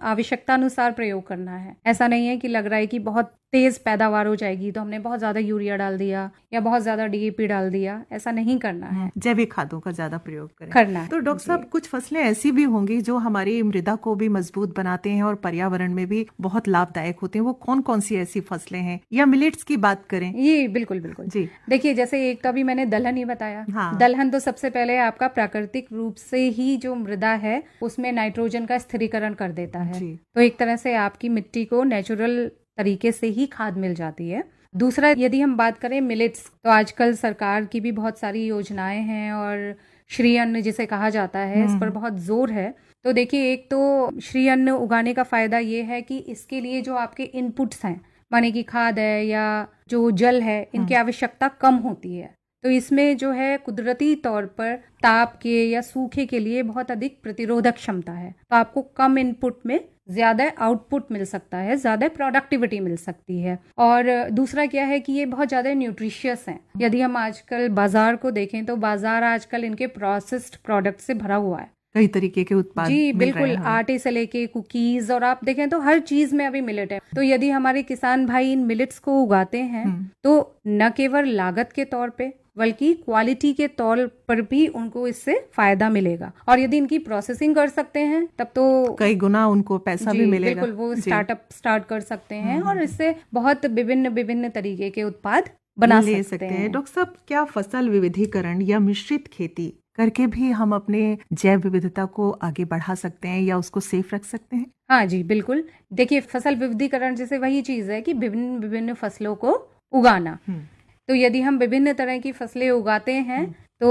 आवश्यकता अनुसार प्रयोग करना है। ऐसा नहीं है कि लग रहा है कि बहुत तेज पैदावार हो जाएगी तो हमने बहुत ज्यादा यूरिया डाल दिया या बहुत ज्यादा डीएपी डाल दिया, ऐसा नहीं करना है। जैविक खादों का ज्यादा प्रयोग करना है। तो डॉक्टर साहब, कुछ फसलें ऐसी भी होंगी जो हमारी मृदा को भी मजबूत बनाते हैं और पर्यावरण में भी बहुत लाभदायक होते हैं, वो कौन कौन सी ऐसी फसलें हैं? या मिलेट्स की बात करें? ये बिल्कुल बिल्कुल जी। देखिए, जैसे एक तो अभी मैंने दलहन ही बताया। हाँ। दलहन तो सबसे पहले आपका प्राकृतिक रूप से ही जो मृदा है उसमें नाइट्रोजन का स्थिरीकरण कर देता है, तो एक तरह से आपकी मिट्टी को नेचुरल तरीके से ही खाद मिल जाती है। दूसरा, यदि हम बात करें मिलेट्स, तो आजकल सरकार की भी बहुत सारी योजनाएं हैं और श्री अन्न जिसे कहा जाता है, इस पर बहुत जोर है। तो देखिए, एक तो श्री अन्न उगाने का फायदा ये है कि इसके लिए जो आपके इनपुट्स हैं, माने की खाद है या जो जल है, इनकी आवश्यकता कम होती है। तो इसमें जो है कुदरती तौर पर ताप के या सूखे के लिए बहुत अधिक प्रतिरोधक क्षमता है, तो आपको कम इनपुट में ज्यादा आउटपुट मिल सकता है, ज्यादा प्रोडक्टिविटी मिल सकती है। और दूसरा क्या है कि ये बहुत ज्यादा न्यूट्रिशियस हैं। यदि हम आजकल बाजार को देखें तो बाजार आजकल इनके प्रोसेस्ड प्रोडक्ट से भरा हुआ है, कई तरीके के उत्पाद जी बिल्कुल, आटे से लेके कुकीज, और आप देखें तो हर चीज में अभी मिलेट है। तो यदि हमारे किसान भाई इन मिलेट्स को उगाते हैं तो न केवल लागत के तौर पे बल्कि क्वालिटी के तौर पर भी उनको इससे फायदा मिलेगा। और यदि इनकी प्रोसेसिंग कर सकते हैं तब तो कई गुना उनको पैसा भी मिलेगा। बिल्कुल, वो स्टार्टअप स्टार्ट कर सकते हैं और इससे बहुत विभिन्न तरीके के उत्पाद बना सकते हैं। डॉक्टर साहब, क्या फसल विविधीकरण या मिश्रित खेती करके भी हम अपने जैव विविधता को आगे बढ़ा सकते हैं या उसको सेफ रख सकते हैं? हाँ जी बिल्कुल। देखिए, फसल विविधीकरण जैसे वही चीज है कि विभिन्न फसलों को उगाना। तो यदि हम विभिन्न तरह की फसलें उगाते हैं तो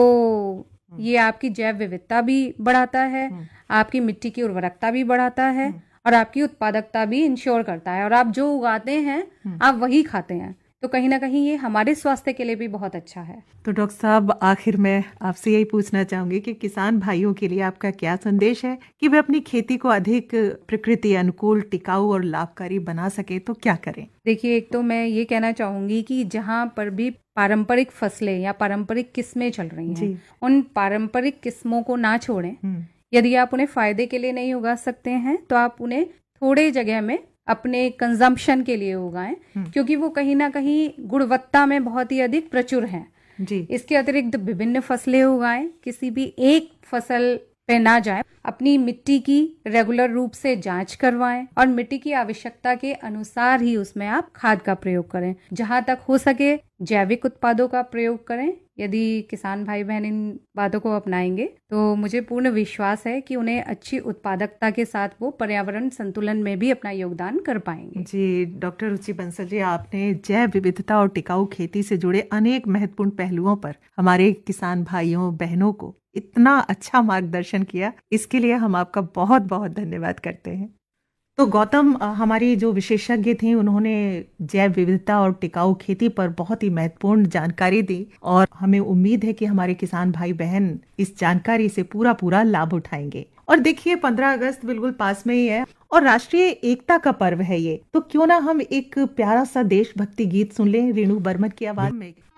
ये आपकी जैव विविधता भी बढ़ाता है, आपकी मिट्टी की उर्वरकता भी बढ़ाता है और आपकी उत्पादकता भी इंश्योर करता है। और आप जो उगाते हैं आप वही खाते हैं, तो कहीं ना कहीं ये हमारे स्वास्थ्य के लिए भी बहुत अच्छा है। तो डॉक्टर साहब, आखिर में आपसे यही पूछना चाहूंगी कि किसान भाइयों के लिए आपका क्या संदेश है कि वे अपनी खेती को अधिक प्रकृति अनुकूल, टिकाऊ और लाभकारी बना सके, तो क्या करें? देखिए, एक तो मैं ये कहना चाहूंगी कि जहाँ पर भी पारंपरिक फसलें या पारंपरिक किस्में चल रही हैं, उन पारंपरिक किस्मों को ना छोड़ें। यदि आप उन्हें फायदे के लिए नहीं उगा सकते हैं तो आप उन्हें थोड़े जगह में अपने कंजम्पशन के लिए उगाएं, क्योंकि वो कहीं ना कहीं गुणवत्ता में बहुत ही अधिक प्रचुर हैं जी। इसके अतिरिक्त विभिन्न फसलें उगाएं, किसी भी एक फसल पे ना जाए, अपनी मिट्टी की रेगुलर रूप से जांच करवाएं और मिट्टी की आवश्यकता के अनुसार ही उसमें आप खाद का प्रयोग करें। जहां तक हो सके जैविक उत्पादों का प्रयोग करें। यदि किसान भाई बहन इन बातों को अपनाएंगे तो मुझे पूर्ण विश्वास है कि उन्हें अच्छी उत्पादकता के साथ वो पर्यावरण संतुलन में भी अपना योगदान कर पाएंगे। जी डॉक्टर रुचि बंसल जी, आपने जैव विविधता और टिकाऊ खेती से जुड़े अनेक महत्वपूर्ण पहलुओं पर हमारे किसान भाइयों बहनों को इतना अच्छा मार्गदर्शन किया, इसके लिए हम आपका बहुत बहुत धन्यवाद करते हैं। तो गौतम, हमारी जो विशेषज्ञ थी उन्होंने जैव विविधता और टिकाऊ खेती पर बहुत ही महत्वपूर्ण जानकारी दी और हमें उम्मीद है कि हमारे किसान भाई बहन इस जानकारी से पूरा लाभ उठाएंगे। और देखिए, 15 अगस्त बिल्कुल पास में ही है और राष्ट्रीय एकता का पर्व है ये, तो क्यों ना हम एक प्यारा सा देशभक्ति गीत सुन लें रेणु बर्मन की आवाज में।